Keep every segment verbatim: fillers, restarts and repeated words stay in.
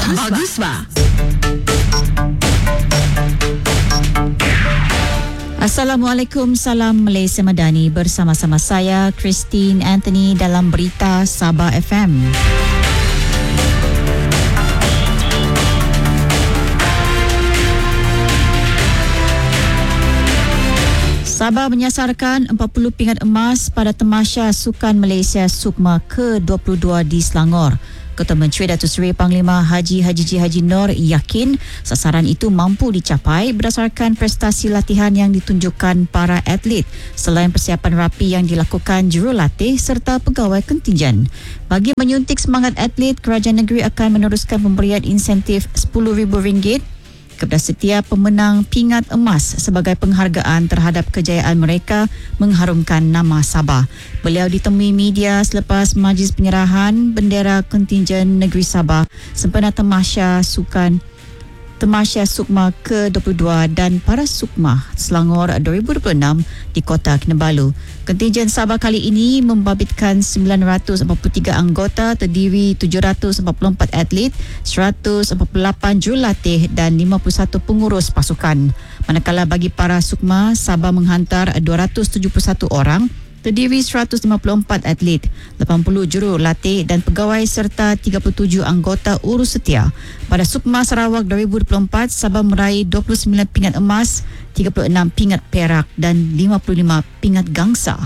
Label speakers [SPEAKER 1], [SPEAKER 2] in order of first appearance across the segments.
[SPEAKER 1] Bagus ba? Assalamualaikum, salam Malaysia Madani. Bersama-sama saya Christine Anthony dalam Berita Sabah F M. Sabah menyasarkan empat puluh pingat emas pada Tamasya Sukan Malaysia SUKMA ke dua puluh dua di Selangor. Ketua Menteri Datuk Seri Panglima Haji Haji G. Haji Nur yakin sasaran itu mampu dicapai berdasarkan prestasi latihan yang ditunjukkan para atlet selain persiapan rapi yang dilakukan jurulatih serta pegawai kontinjen. Bagi menyuntik semangat atlet, kerajaan negeri akan meneruskan pemberian insentif sepuluh ribu ringgit kepada setiap pemenang pingat emas sebagai penghargaan terhadap kejayaan mereka mengharumkan nama Sabah. Beliau ditemui media selepas majlis penyerahan bendera kontinjen negeri Sabah sempena Tamasya Sukan Tamasya SUKMA ke dua puluh dua dan Para SUKMA Selangor dua ribu dua puluh enam di Kota Kinabalu. Kontinjen Sabah kali ini membabitkan sembilan ratus empat puluh tiga anggota terdiri tujuh ratus empat puluh empat atlet, seratus empat puluh lapan jurulatih dan lima puluh satu pengurus pasukan. Manakala bagi Para SUKMA, Sabah menghantar dua ratus tujuh puluh satu orang terdiri seratus lima puluh empat atlet, lapan puluh jurulatih dan pegawai serta tiga puluh tujuh anggota urus setia. Pada SUKMA Sarawak dua ribu dua puluh empat, Sabah meraih dua puluh sembilan pingat emas, tiga puluh enam pingat perak dan lima puluh lima pingat gangsa.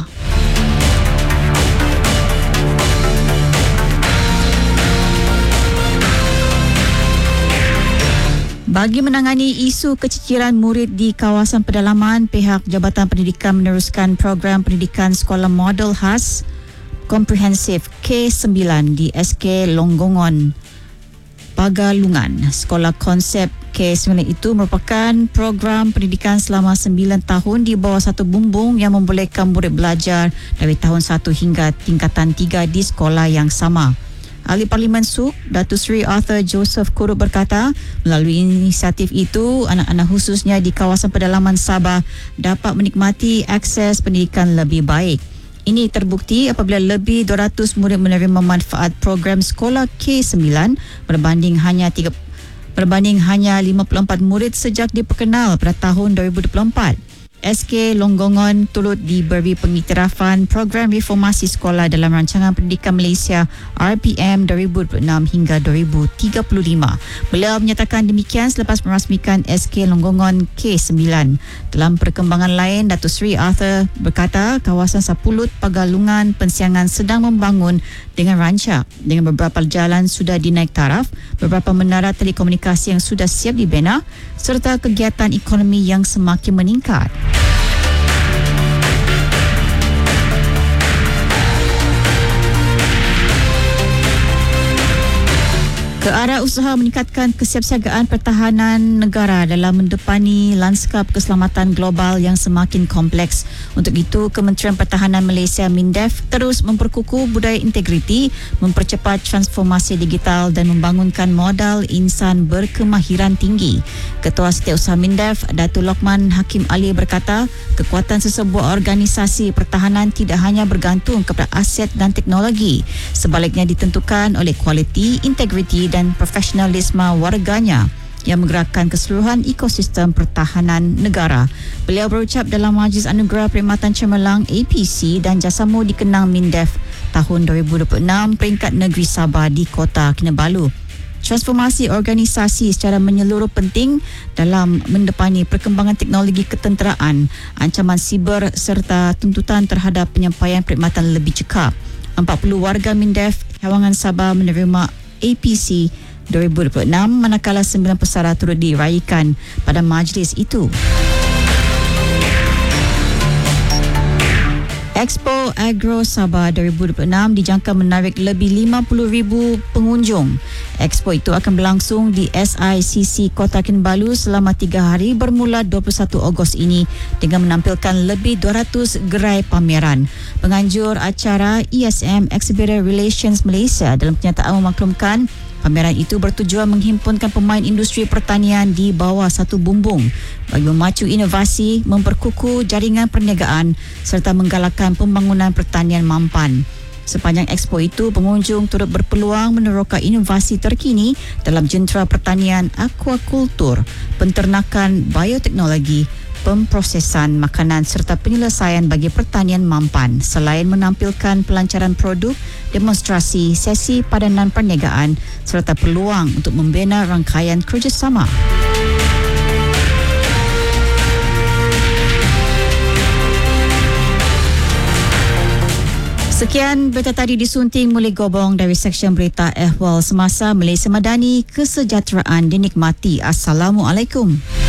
[SPEAKER 1] Bagi menangani isu keciciran murid di kawasan pedalaman, pihak Jabatan Pendidikan meneruskan program pendidikan sekolah model khas komprehensif K sembilan di S K Longgongon, Pagalungan. Sekolah konsep K sembilan itu merupakan program pendidikan selama sembilan tahun di bawah satu bumbung yang membolehkan murid belajar dari tahun satu hingga tingkatan tiga di sekolah yang sama. Ahli Parlimen S U K, Datuk Seri Arthur Joseph Kurup berkata, melalui inisiatif itu, anak-anak khususnya di kawasan pedalaman Sabah dapat menikmati akses pendidikan lebih baik. Ini terbukti apabila lebih dua ratus murid menerima manfaat program sekolah K sembilan berbanding hanya tiga, berbanding hanya lima puluh empat murid sejak diperkenal pada tahun dua ribu dua puluh empat. S K Longgongon turut diberi pengiktirafan program reformasi sekolah dalam Rancangan Pendidikan Malaysia R P M dua ribu dua puluh enam hingga dua ribu tiga puluh lima. Beliau menyatakan demikian selepas merasmikan S K Longgongon K sembilan. Dalam perkembangan lain, Datuk Seri Arthur berkata kawasan Sapulut Pagalungan Pensiangan sedang membangun dengan rancak dengan beberapa jalan sudah dinaik taraf, beberapa menara telekomunikasi yang sudah siap dibina serta kegiatan ekonomi yang semakin meningkat. Ke arah usaha meningkatkan kesiapsiagaan pertahanan negara dalam mendepani lanskap keselamatan global yang semakin kompleks. Untuk itu, Kementerian Pertahanan Malaysia MINDEF terus memperkukuh budaya integriti, mempercepat transformasi digital dan membangunkan modal insan berkemahiran tinggi. Ketua Setiausaha MINDEF, Datuk Lokman Hakim Ali berkata, kekuatan sesebuah organisasi pertahanan tidak hanya bergantung kepada aset dan teknologi, sebaliknya ditentukan oleh kualiti, integriti dan profesionalisme warganya yang menggerakkan keseluruhan ekosistem pertahanan negara. Beliau berucap dalam Majlis Anugerah Perkhidmatan Cemerlang A P C dan Jasamu dikenang MINDEF tahun dua ribu dua puluh enam peringkat negeri Sabah di Kota Kinabalu. Transformasi organisasi secara menyeluruh penting dalam mendepani perkembangan teknologi ketenteraan, ancaman siber serta tuntutan terhadap penyampaian perkhidmatan lebih cekap. empat puluh warga MINDEF Cawangan Sabah menerima A P C dua ribu dua puluh enam manakala sembilan pesara turut diraikan pada majlis itu. Expo Agro Sabah dua ribu dua puluh enam dijangka menarik lebih lima puluh ribu pengunjung. Expo itu akan berlangsung di S I C C Kota Kinabalu selama tiga hari bermula dua puluh satu Ogos ini dengan menampilkan lebih dua ratus gerai pameran. Penganjur acara E S M Exhibitor Relations Malaysia dalam kenyataan memaklumkan pameran itu bertujuan menghimpunkan pemain industri pertanian di bawah satu bumbung bagi memacu inovasi, memperkukuh jaringan perniagaan serta menggalakkan pembangunan pertanian mampan. Sepanjang expo itu, pengunjung turut berpeluang meneroka inovasi terkini dalam jentera pertanian, akuakultur, penternakan, bioteknologi, pemprosesan makanan serta penyelesaian bagi pertanian mampan, selain menampilkan pelancaran produk, demonstrasi, sesi padanan perniagaan serta peluang untuk membina rangkaian kerjasama. Sekian berita tadi disunting Muli Gobong dari Seksyen Berita Ehwal Semasa Malaysia Madani. Kesejahteraan dinikmati. Assalamualaikum.